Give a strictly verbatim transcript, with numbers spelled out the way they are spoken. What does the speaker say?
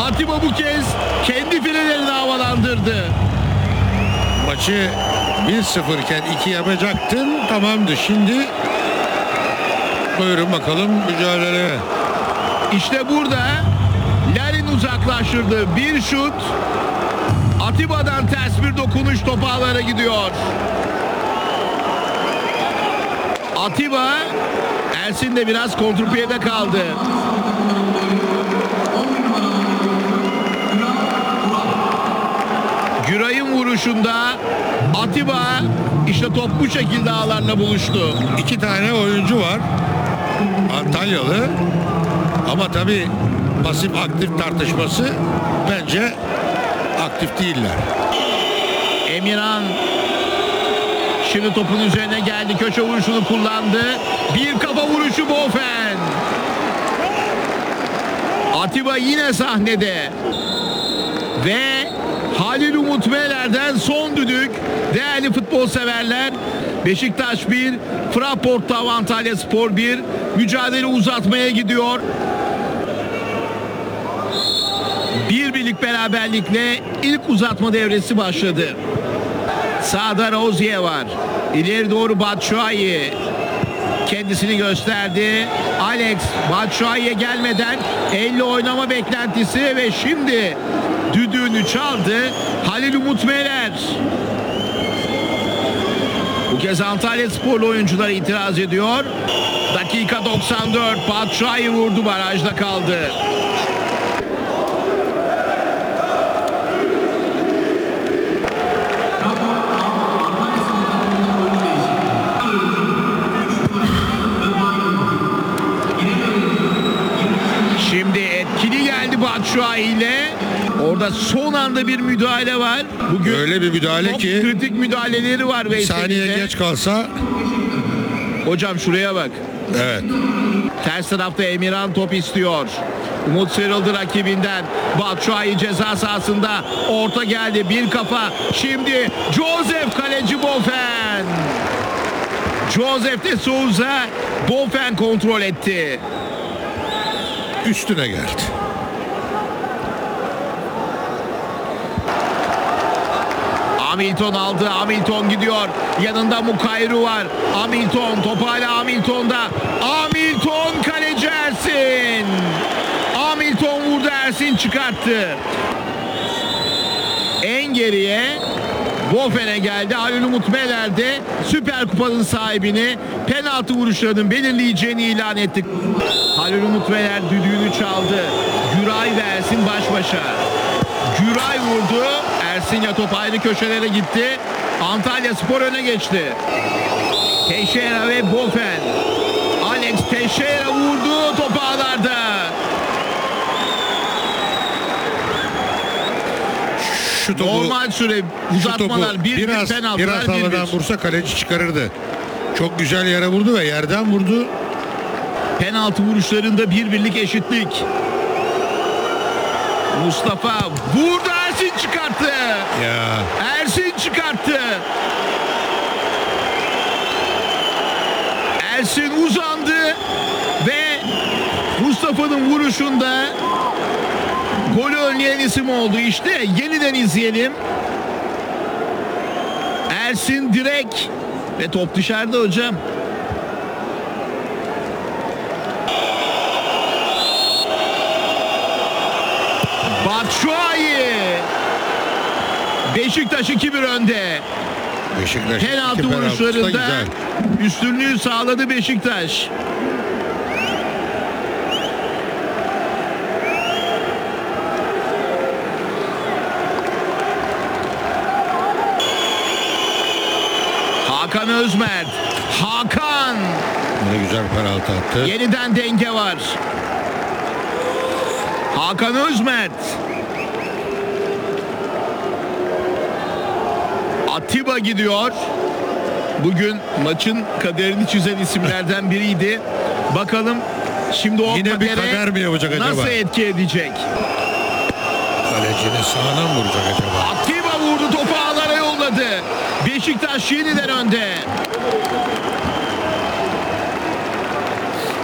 Atiba bu kez kendi filelerini havalandırdı. Maçı bir sıfır iken iki yapacaktın. Tamamdı. Şimdi buyurun bakalım mücadele. İşte burada Larin uzaklaştırdı. Bir şut. Atiba'dan ters bir dokunuş, top ağlara gidiyor. Atiba, Ersin de biraz kontrpiyede kaldı. Güray'ın vuruşunda Atiba, işte top bu şekilde ağlarla buluştu. İki tane oyuncu var. Antalyalı. Ama tabii pasif aktif tartışması, bence aktif değiller. Emirhan şimdi topun üzerine geldi. Köşe vuruşunu kullandı. Bir kafa vuruşu Bofen. Atiba yine sahnede. Ve Halil Umut Meler'den son düdük. Değerli futbol severler. Beşiktaş bir, Fraport'ta Antalya Spor bir. Mücadele uzatmaya gidiyor. Bir birlik beraberlikle ilk uzatma devresi başladı. Sağda Rozier var. İleri doğru Batshuayi kendisini gösterdi. Alex Batshuayi'ye gelmeden elle oynama beklentisi ve şimdi düdüğünü çaldı Halil Umut Meler. Bu kez Antalya Sporlu oyuncular itiraz ediyor. Dakika doksan dört. Batshuayi vurdu, barajda kaldı. Şimdi etkili geldi Batshuayi ile. Orada son anda bir müdahale var. Bugün öyle bir müdahale çok ki kritik müdahaleleri var bir saniye Veysel'in de. geç kalsa. Hocam şuraya bak. Evet. Ters tarafta Emirhan top istiyor. Umut sıyrıldı rakibinden. Batshuayi ceza sahasında. Orta geldi. Bir kafa. Şimdi Joseph, kaleci Bofen. Joseph de Souza. Bofen kontrol etti. Üstüne geldi. Hamilton aldı. Hamilton gidiyor. Yanında Mukayru var. Hamilton. Top hala Hamilton'da. Hamilton, kaleci Ersin. Hamilton vurdu. Ersin çıkarttı. En geriye Bofen'e geldi. Halil Umut Meler de Süper Kupa'nın sahibini penaltı vuruşlarının belirleyeceğini ilan etti. Halil Umut Meler düdüğünü çaldı. Güray ve Ersin baş başa. Güray vurdu. Ersin'le top ayrı köşelere gitti. Antalya Spor öne geçti. Teixeira ve Bofen. Alex Teixeira vurdu. Top ağlarda. Şu topu, Normal süre uzatmalar, bir biraz, penaltılar, biraz bir havadan bir. vursa kaleci çıkarırdı. Çok güzel yere vurdu ve yerden vurdu. Penaltı vuruşlarında bir birlik eşitlik. Mustafa vurdu, Ersin çıkarttı. Ya. Ersin çıkarttı. Ersin uzandı ve Mustafa'nın vuruşunda golü önleyen isim oldu. İşte yeniden izleyelim. Ersin direkt ve top dışarıda hocam. Batshuayi. Beşiktaş iki bir önde. Beşiktaş Penaltı iki penaltısı da vuruşlarında güzel. üstünlüğü sağladı Beşiktaş. Hakan Özmert. Hakan. Ne güzel penaltı attı. Yeniden denge var. Hakan Özmert. Atiba gidiyor. Bugün maçın kaderini çizen isimlerden biriydi. Bakalım şimdi o Yine bir kadere kader mi yapacak acaba? nasıl etki edecek? Kalecinin sağına mı vuracak acaba? Atiba vurdu, topu ağlara yolladı. Beşiktaş yeniden önde.